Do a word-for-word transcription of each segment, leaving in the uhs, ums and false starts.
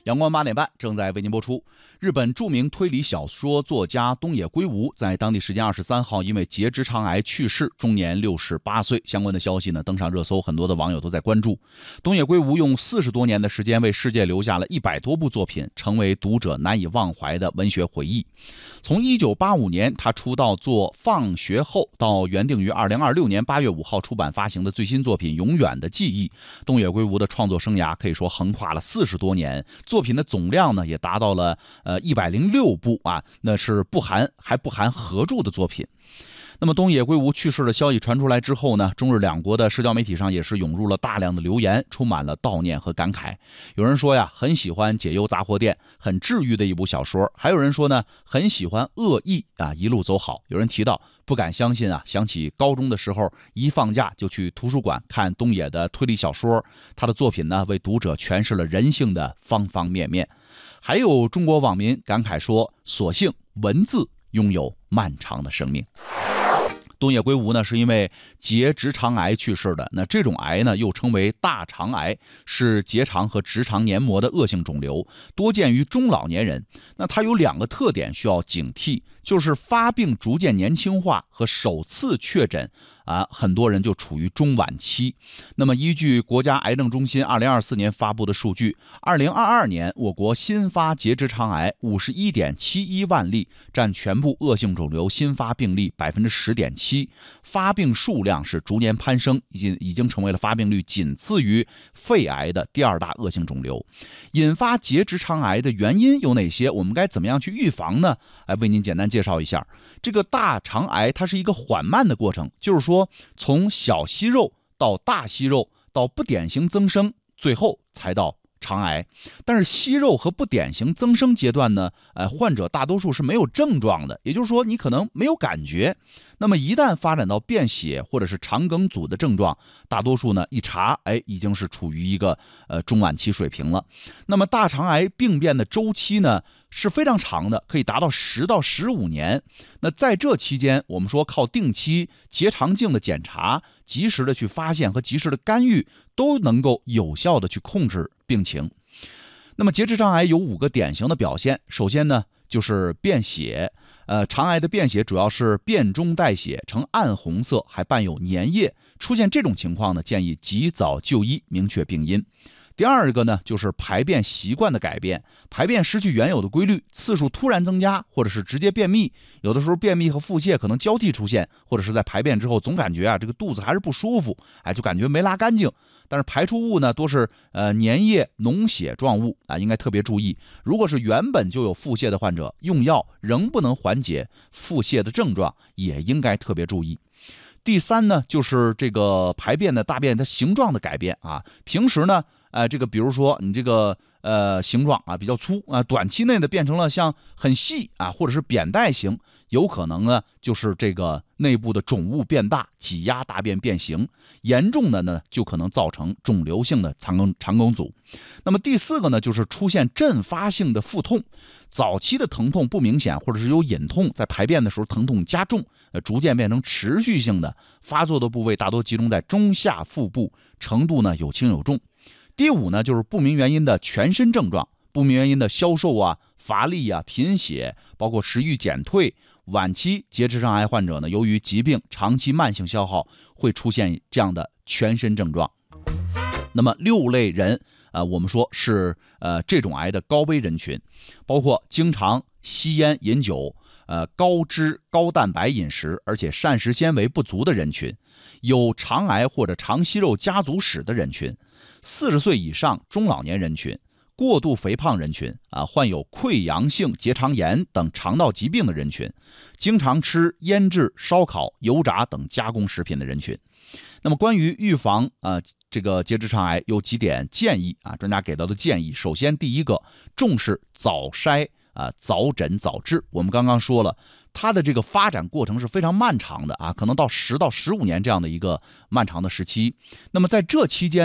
阳光八点半正在为您播出。日本著名推理小说作家东野圭吾在当地时间二十三号因为结直肠癌去世，终年六十八岁。相关的消息呢登上热搜，很多的网友都在关注。东野圭吾用四十多年的时间为世界留下了一百多部作品，成为读者难以忘怀的文学回忆。从一九八五年他出道作《放学后》到原定于二零二六年八月五号出版发行的最新作品《永远的记忆》，东野圭吾的创作生涯可以说横跨了四十多年，作品的总量呢也达到了呃一百零六部啊，那是不含还不含合著的作品。那么东野圭吾去世的消息传出来之后呢，中日两国的社交媒体上也是涌入了大量的留言，充满了悼念和感慨。有人说呀，很喜欢解忧杂货店，很治愈的一部小说；还有人说呢，很喜欢恶意啊，一路走好。有人提到不敢相信啊，想起高中的时候一放假就去图书馆看东野的推理小说，他的作品呢为读者诠释了人性的方方面面。还有中国网民感慨说，所幸文字拥有漫长的生命。东野圭吾呢是因为结直肠癌去世的，那这种癌呢又称为大肠癌，是结肠和直肠黏膜的恶性肿瘤，多见于中老年人。那它有两个特点需要警惕，就是发病逐渐年轻化和首次确诊啊，很多人就处于中晚期。那么依据国家癌症中心二零二四年发布的数据，二零二二年我国新发结直肠癌五十一点七一万例，占全部恶性肿瘤新发病例百分之十点七，发病数量是逐年攀升，已经已经成为了发病率仅次于肺癌的第二大恶性肿瘤。引发结直肠癌的原因有哪些？我们该怎么样去预防呢？来为您简单介绍一下。这个大肠癌它是一个缓慢的过程，就是说从小息肉到大息肉到不典型增生，最后才到肠癌。但是息肉和不典型增生阶段呢，呃，患者大多数是没有症状的，也就是说你可能没有感觉。那么一旦发展到便血或者是肠梗阻的症状，大多数呢一查，哎，已经是处于一个呃中晚期水平了。那么大肠癌病变的周期呢是非常长的，可以达到十到十五年。那在这期间，我们说靠定期结肠镜的检查，及时的去发现和及时的干预，都能够有效的去控制病情。那么结直肠癌有五个典型的表现，首先呢就是便血。呃，肠癌的便血主要是便中带血，呈暗红色，还伴有粘液。出现这种情况呢，建议及早就医，明确病因。第二个呢，就是排便习惯的改变，排便失去原有的规律，次数突然增加，或者是直接便秘。有的时候便秘和腹泻可能交替出现，或者是在排便之后总感觉啊这个肚子还是不舒服，哎，就感觉没拉干净。但是排出物呢都是呃粘液脓血状物啊，应该特别注意。如果是原本就有腹泻的患者，用药仍不能缓解腹泻的症状，也应该特别注意。第三呢，就是这个排便的大便的形状的改变啊。平时呢，呃，这个比如说你这个呃形状啊比较粗啊，短期内的变成了像很细啊，或者是扁带形，有可能呢就是这个内部的肿物变大，挤压大便变形，严重的呢就可能造成肿瘤性的肠梗肠梗阻。那么第四个呢，就是出现阵发性的腹痛，早期的疼痛不明显，或者是有隐痛，在排便的时候疼痛加重，呃，逐渐变成持续性的，发作的部位大多集中在中下腹部，程度呢有轻有重。第五呢，就是不明原因的全身症状，不明原因的消瘦啊、乏力啊、贫血，包括食欲减退。晚期结直肠癌患者呢，由于疾病长期慢性消耗，会出现这样的全身症状。那么六类人，呃，我们说是呃这种癌的高危人群，包括经常吸烟饮酒，呃高脂高蛋白饮食，而且膳食纤维不足的人群，有肠癌或者肠息肉家族史的人群，四十岁以上中老年人群，过度肥胖人群啊，患有溃疡性结肠炎等肠道疾病的人群，经常吃腌制、烧烤、油炸等加工食品的人群。那么关于预防啊、呃、这个结直肠癌有几点建议啊，专家给到的建议。首先，第一个，重视早筛啊、呃、早诊早治。我们刚刚说了，它的这个发展过程是非常漫长的啊，可能到十到十五年这样的一个漫长的时期。那么在这期间呢，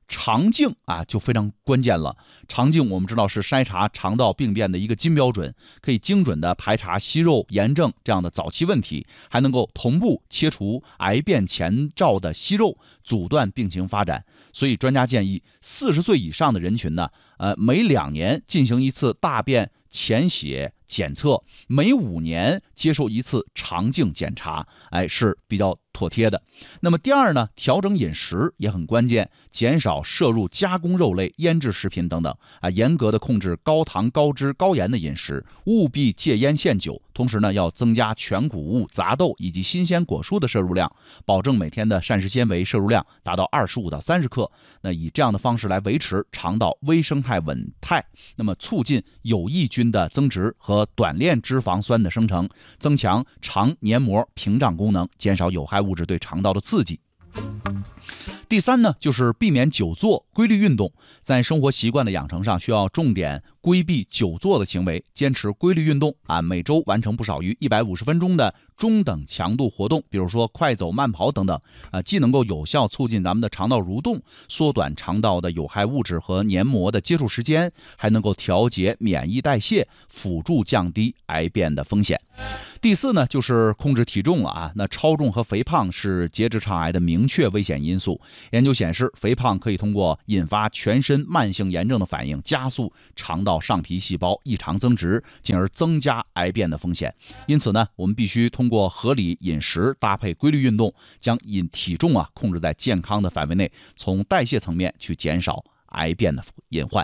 肠镜啊就非常关键了。肠镜我们知道是筛查肠道病变的一个金标准，可以精准的排查息肉、炎症这样的早期问题，还能够同步切除癌变前兆的息肉，阻断病情发展。所以专家建议，四十岁以上的人群呢，呃，每两年进行一次大便潜血检测，每五年接受一次肠镜检查，哎，是比较妥帖的。那么第二呢，调整饮食也很关键，减少摄入加工肉类、腌制食品等等啊，严格的控制高糖、高脂、高盐的饮食，务必戒烟限酒。同时呢，要增加全谷物、杂豆以及新鲜果蔬的摄入量，保证每天的膳食纤维摄入量达到二十五到三十克。那以这样的方式来维持肠道微生态稳态，那么促进有益菌的增殖和短链脂肪酸的生成，增强肠黏膜屏障功能，减少有害物质对肠道的刺激。第三呢，就是避免久坐，规律运动。在生活习惯的养成上，需要重点规避久坐的行为，坚持规律运动啊，每周完成不少于一百五十分钟的中等强度活动，比如说快走、慢跑等等啊，既能够有效促进咱们的肠道蠕动，缩短肠道的有害物质和黏膜的接触时间，还能够调节免疫代谢，辅助降低癌变的风险。第四呢，就是控制体重了啊。那超重和肥胖是结直肠癌的明确危险因素。研究显示，肥胖可以通过引发全身慢性炎症的反应，加速肠道上皮细胞异常增殖，进而增加癌变的风险。因此呢，我们必须通过合理饮食搭配规律运动，将饮体重啊控制在健康的范围内，从代谢层面去减少癌变的隐患。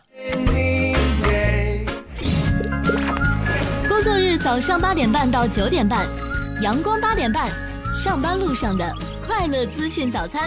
工作日早上八点半到九点半，阳光八点半，上班路上的快乐资讯早餐。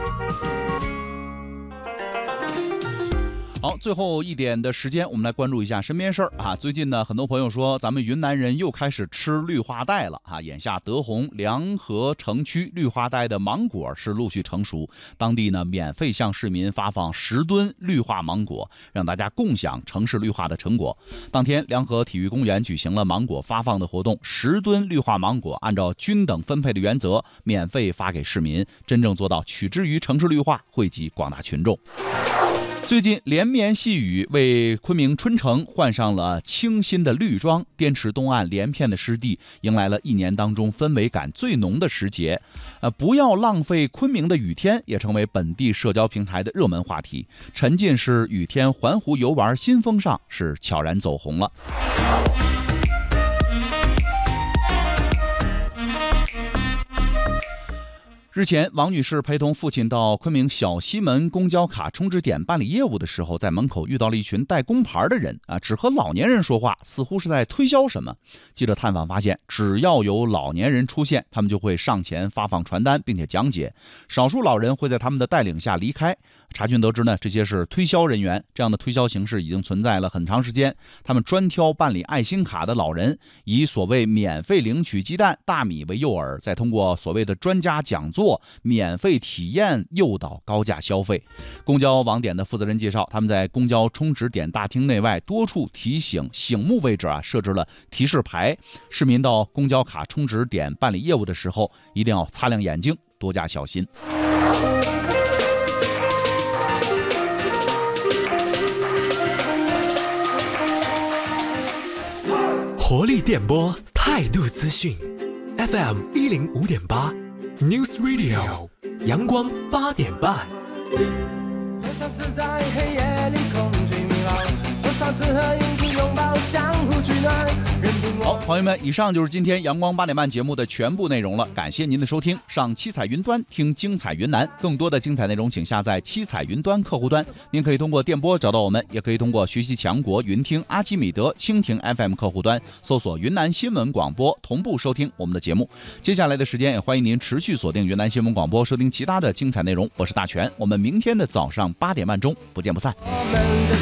好，最后一点的时间，我们来关注一下身边事儿啊。最近呢，很多朋友说咱们云南人又开始吃绿化带了啊。眼下德宏良河城区绿化带的芒果是陆续成熟，当地呢免费向市民发放十吨绿化芒果，让大家共享城市绿化的成果。当天，良河体育公园举行了芒果发放的活动，十吨绿化芒果按照均等分配的原则，免费发给市民，真正做到取之于城市绿化，惠及广大群众。最近连绵细雨为昆明春城换上了清新的绿装，滇池东岸连片的湿地迎来了一年当中氛围感最浓的时节。呃，不要浪费昆明的雨天也成为本地社交平台的热门话题。沉浸式雨天环湖游玩新风尚是悄然走红了。日前，王女士陪同父亲到昆明小西门公交卡充值点办理业务的时候，在门口遇到了一群带工牌的人啊，只和老年人说话，似乎是在推销什么。记者探访发现，只要有老年人出现，他们就会上前发放传单，并且讲解。少数老人会在他们的带领下离开。查询得知呢，这些是推销人员，这样的推销形式已经存在了很长时间。他们专挑办理爱心卡的老人，以所谓免费领取鸡蛋、大米为诱饵，再通过所谓的专家讲座、免费体验诱导高价消费。公交网点的负责人介绍，他们在公交充值点大厅内外多处提醒醒目位置啊设置了提示牌，市民到公交卡充值点办理业务的时候，一定要擦亮眼睛，多加小心。 活力电波，态度资讯 ，F M 一零五点八 News Radio， 阳光八点半。 多少次在黑夜里空寂迷惘，多少次和影子拥抱，相互取暖。 好，朋友们，以上就是今天阳光八点半节目的全部内容了，感谢您的收听。上七彩云端听精彩云南，更多的精彩内容请下载七彩云端客户端。您可以通过电波找到我们，也可以通过学习强国云听、阿基米德、蜻蜓 F M 客户端搜索云南新闻广播，同步收听我们的节目。接下来的时间也欢迎您持续锁定云南新闻广播，收听其他的精彩内容。我是大全，我们明天的早上八点半钟不见不散。 我们的